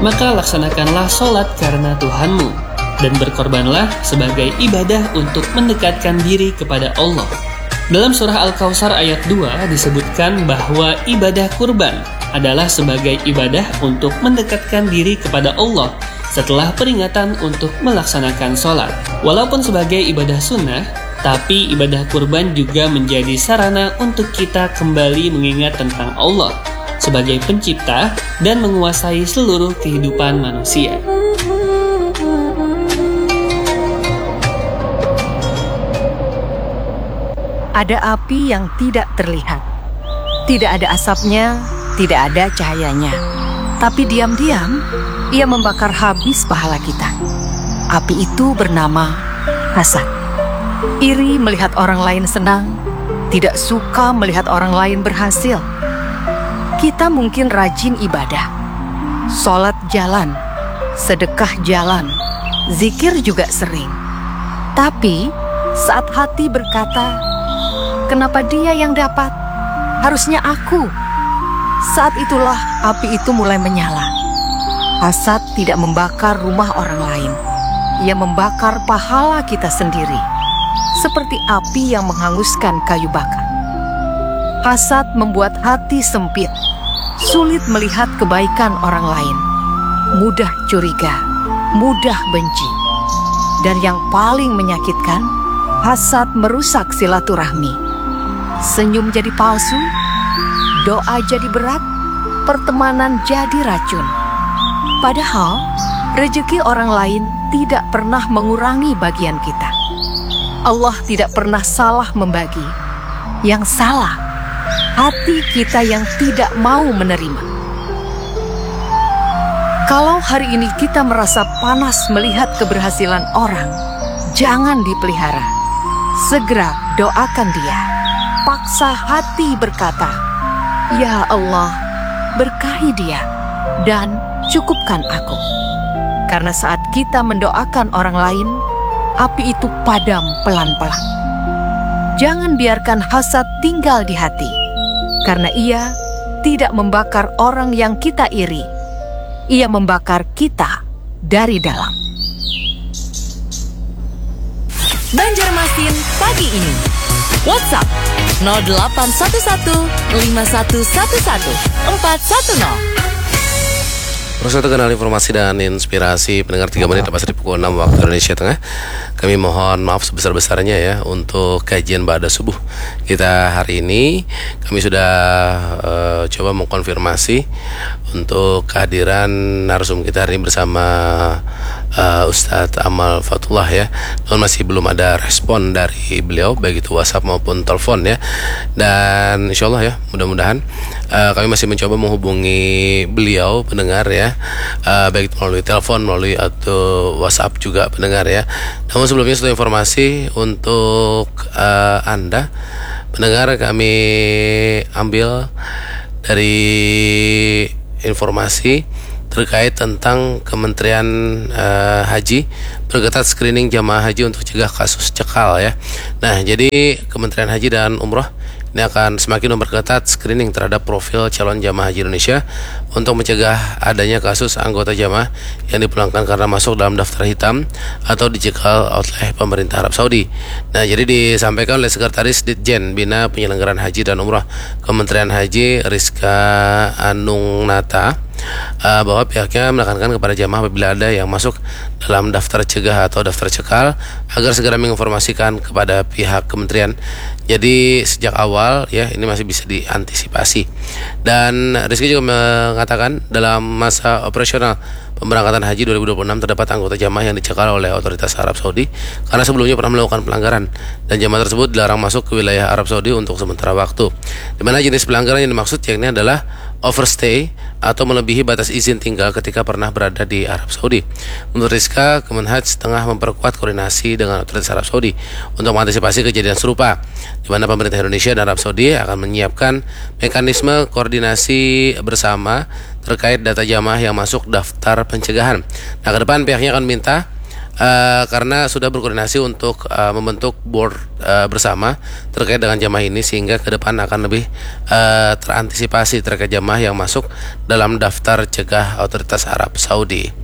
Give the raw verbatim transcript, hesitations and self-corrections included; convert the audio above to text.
maka laksanakanlah sholat karena Tuhanmu, dan berkorbanlah sebagai ibadah untuk mendekatkan diri kepada Allah. Dalam surah Al-Kautsar ayat dua disebutkan bahwa ibadah kurban adalah sebagai ibadah untuk mendekatkan diri kepada Allah setelah peringatan untuk melaksanakan sholat. Walaupun sebagai ibadah sunnah, tapi ibadah kurban juga menjadi sarana untuk kita kembali mengingat tentang Allah sebagai pencipta dan menguasai seluruh kehidupan manusia. Ada api yang tidak terlihat. Tidak ada asapnya, tidak ada cahayanya. Tapi diam-diam, ia membakar habis pahala kita. Api itu bernama hasad. Iri melihat orang lain senang, tidak suka melihat orang lain berhasil. Kita mungkin rajin ibadah, sholat jalan, sedekah jalan, zikir juga sering. Tapi saat hati berkata, kenapa dia yang dapat? Harusnya aku. Saat itulah api itu mulai menyala. Hasad tidak membakar rumah orang lain. Ia membakar pahala kita sendiri. Seperti api yang menghanguskan kayu bakar. Hasad membuat hati sempit, sulit melihat kebaikan orang lain, mudah curiga, mudah benci. Dan yang paling menyakitkan, hasad merusak silaturahmi. Senyum jadi palsu, doa jadi berat, pertemanan jadi racun. Padahal, rezeki orang lain tidak pernah mengurangi bagian kita. Allah tidak pernah salah membagi. Yang salah, hati kita yang tidak mau menerima. Kalau hari ini kita merasa panas melihat keberhasilan orang, jangan dipelihara. Segera doakan dia. Paksa hati berkata, "Ya Allah, berkahi dia dan cukupkan aku." Karena saat kita mendoakan orang lain, api itu padam pelan-pelan. Jangan biarkan hasad tinggal di hati, karena ia tidak membakar orang yang kita iri. Ia membakar kita dari dalam. Banjarmasin pagi ini. WhatsApp nol delapan satu satu lima satu satu satu empat satu nol. Terus kita kenal informasi dan inspirasi pendengar tiga menit lepas dari pukul enam waktu Indonesia Tengah. Kami mohon maaf sebesar-besarnya ya untuk kajian ba'da subuh kita hari ini. Kami sudah uh, coba mengkonfirmasi untuk kehadiran narasumber kita hari ini bersama uh, Ustadz Amal Fatullah ya. Namun masih belum ada respon dari beliau baik itu WhatsApp maupun telepon ya. Dan insya Allah ya mudah-mudahan uh, kami masih mencoba menghubungi beliau pendengar ya. Uh, baik melalui telepon, melalui atau WhatsApp juga pendengar ya. Namun sebelumnya satu informasi untuk uh, Anda pendengar, kami ambil dari informasi terkait tentang Kementerian uh, Haji berketat screening jamaah haji untuk cegah kasus cekal ya. Nah, jadi Kementerian Haji dan Umroh ini akan semakin memperketat screening terhadap profil calon jamaah haji Indonesia untuk mencegah adanya kasus anggota jamaah yang dipulangkan karena masuk dalam daftar hitam atau dicekal oleh pemerintah Arab Saudi. Nah, jadi disampaikan oleh Sekretaris Ditjen Bina Penyelenggaraan Haji dan Umrah Kementerian Haji Rizka Anungnata uh, bahwa pihaknya menekankan kepada jamaah apabila ada yang masuk dalam daftar cegah atau daftar cekal agar segera menginformasikan kepada pihak kementerian. Jadi sejak awal ya ini masih bisa diantisipasi. Dan Rizky juga mengatakan dalam masa operasional pemberangkatan haji dua ribu dua puluh enam terdapat anggota jamaah yang dicekal oleh otoritas Arab Saudi karena sebelumnya pernah melakukan pelanggaran, dan jamaah tersebut dilarang masuk ke wilayah Arab Saudi untuk sementara waktu. Di mana jenis pelanggaran yang dimaksud yakni adalah overstay atau melebihi batas izin tinggal ketika pernah berada di Arab Saudi. Menurut Rizka, Kemenhaj tengah memperkuat koordinasi dengan otoritas Arab Saudi untuk mengantisipasi kejadian serupa, di mana pemerintah Indonesia dan Arab Saudi akan menyiapkan mekanisme koordinasi bersama terkait data jamaah yang masuk daftar pencegahan. Nah, ke depan pihaknya akan minta uh, karena sudah berkoordinasi untuk uh, membentuk board uh, bersama terkait dengan jamaah ini, sehingga ke depan akan lebih uh, terantisipasi terkait jamaah yang masuk dalam daftar cegah otoritas Arab Saudi.